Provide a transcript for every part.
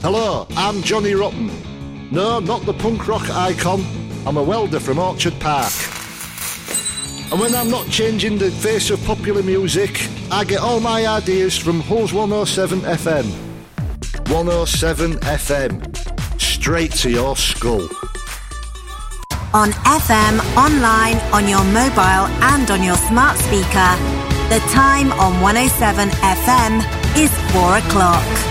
Hello, I'm Johnny Rotten. No, not the punk rock icon. I'm a welder from Orchard Park. And when I'm not changing the face of popular music, I get all my ideas from Hull's 107 FM. 107 FM. Straight to your skull. On FM, online, on your mobile and on your smart speaker. The time on 107 FM is 4 o'clock.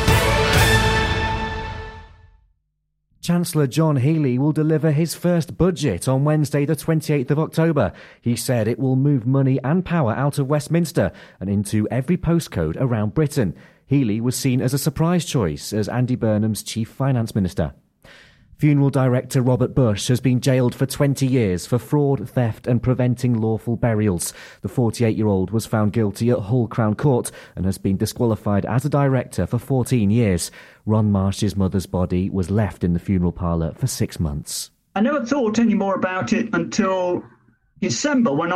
Chancellor John Healey will deliver his first budget on Wednesday the 28th of October. He said it will move money and power out of Westminster and into every postcode around Britain. Healey was seen as a surprise choice as Andy Burnham's chief finance minister. Funeral director Robert Bush has been jailed for 20 years for fraud, theft and preventing lawful burials. The 48-year-old was found guilty at Hull Crown Court and has been disqualified as a director for 14 years. Ron Marsh's mother's body was left in the funeral parlour for 6 months. I never thought any more about it until December when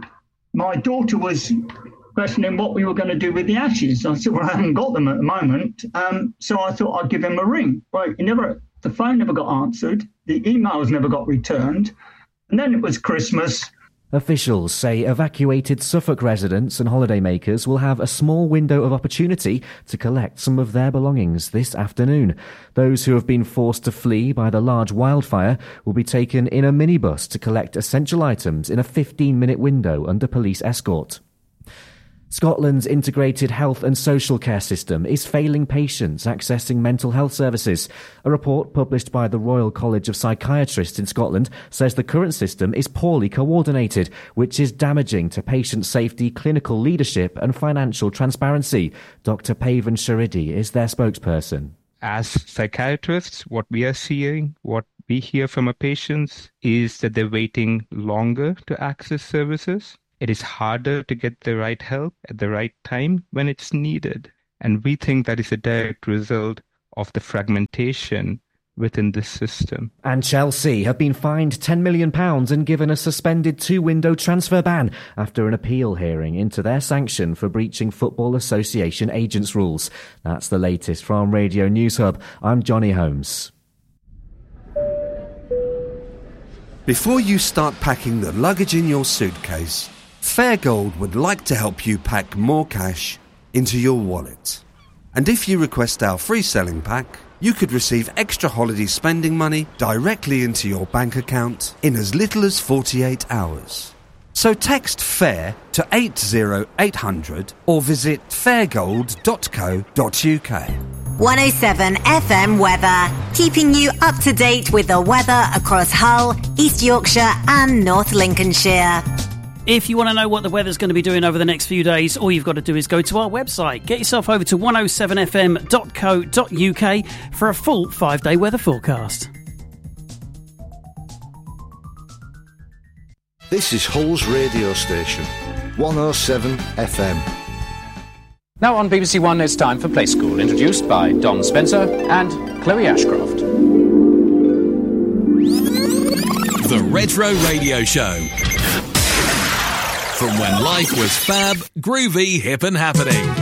my daughter was questioning what we were going to do with the ashes. I said, well, I haven't got them at the moment. So I thought I'd give him a ring. Well, the phone never got answered, the emails never got returned, and then it was Christmas. Officials say evacuated Suffolk residents and holidaymakers will have a small window of opportunity to collect some of their belongings this afternoon. Those who have been forced to flee by the large wildfire will be taken in a minibus to collect essential items in a 15-minute window under police escort. Scotland's integrated health and social care system is failing patients accessing mental health services. A report published by the Royal College of Psychiatrists in Scotland says the current system is poorly coordinated, which is damaging to patient safety, clinical leadership and financial transparency. Dr. Pavan Sharidi is their spokesperson. As psychiatrists, what we are seeing, what we hear from our patients is that they're waiting longer to access services. It is harder to get the right help at the right time when it's needed. And we think that is a direct result of the fragmentation within this system. And Chelsea have been fined £10 million and given a suspended 2-window transfer ban after an appeal hearing into their sanction for breaching Football Association agents' rules. That's the latest from Radio News Hub. I'm Johnny Holmes. Before you start packing the luggage in your suitcase, Fairgold would like to help you pack more cash into your wallet. And if you request our free selling pack, you could receive extra holiday spending money directly into your bank account in as little as 48 hours. So text FAIR to 80800 or visit fairgold.co.uk. 107 FM weather, keeping you up to date with the weather across Hull, East Yorkshire and North Lincolnshire. If you want to know what the weather's going to be doing over the next few days, all you've got to do is go to our website. Get yourself over to 107fm.co.uk for a full 5-day weather forecast. This is Hull's radio station, 107 FM. Now on BBC One, it's time for Play School, introduced by Don Spencer and Chloe Ashcroft. The Retro Radio Show. From when life was fab, groovy, hip and happening.